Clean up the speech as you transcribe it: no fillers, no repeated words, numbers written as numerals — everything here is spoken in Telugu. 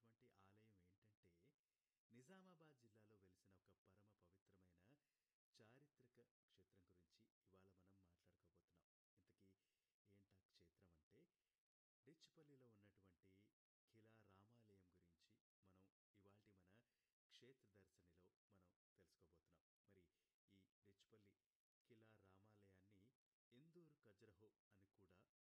ఉన్నటువంటి ఆలయం ఏంటంటే నిజామాబాద్ జిల్లాలో వెలిసిన ఒక పరమ పవిత్రమైన చారిత్రక క్షేత్రం గురించి ఇవాళ మనం మాట్లాడుకోబోతున్నాం. ఇంతకీ ఏంటా క్షేత్రం అంటే డిచ్పల్లిలో ఉన్నటువంటి ఖిలా రామాలయం గురించి మనం ఇవాల్టి మన క్షేత్ర దర్శనిలో మనం తెలుసుకోబోతున్నాం. మరి ఈ డిచ్పల్లి ఖిలా రామాలయాన్ని ఇందూర్ ఖజరహో అని కూడా